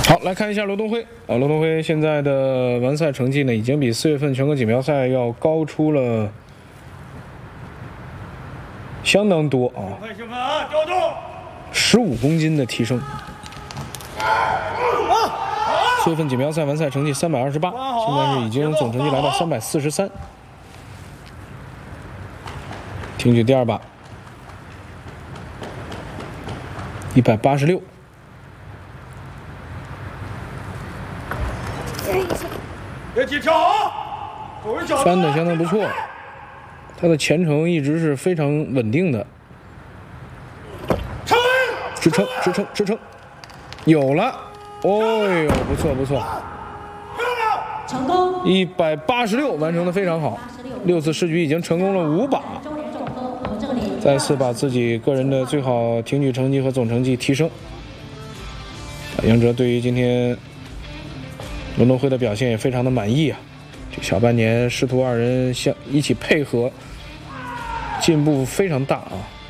好，来看一下罗东辉罗东辉现在的完赛成绩呢，已经比4月份全国锦标赛要高出了相当多啊，15公斤的提升。4月份锦标赛完赛成绩328，现在是已经总成绩来到343。挺举第2把，186。翻的相当不错，他的前程一直是非常稳定的。支撑，有了，哦呦，不错不错， 成功 186完成的非常好，6次试举已经成功了5把，再次把自己个人的最好挺举成绩和总成绩提升。杨哲对于今天罗东辉的表现也非常的满意啊，这小半年师徒2人一起配合，进步非常大啊。